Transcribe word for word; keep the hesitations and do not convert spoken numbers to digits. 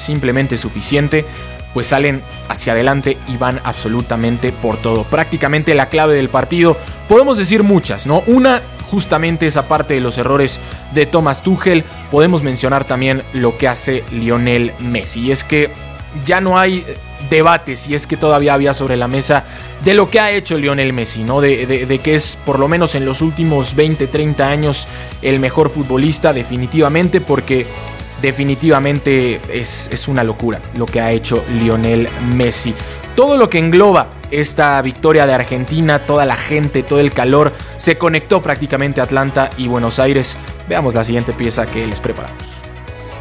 simplemente suficiente, pues salen hacia adelante y van absolutamente por todo. Prácticamente la clave del partido, podemos decir muchas, ¿no? Una, justamente esa parte de los errores de Thomas Tuchel. Podemos mencionar también lo que hace Lionel Messi. Y es que ya no hay debate, si es que todavía había sobre la mesa, de lo que ha hecho Lionel Messi, ¿no? De, de, de que es, por lo menos en los últimos veinte, treinta años, el mejor futbolista, definitivamente, porque definitivamente es, es una locura lo que ha hecho Lionel Messi. Todo lo que engloba esta victoria de Argentina, toda la gente, todo el calor, se conectó prácticamente a Atlanta y Buenos Aires. Veamos la siguiente pieza que les preparamos.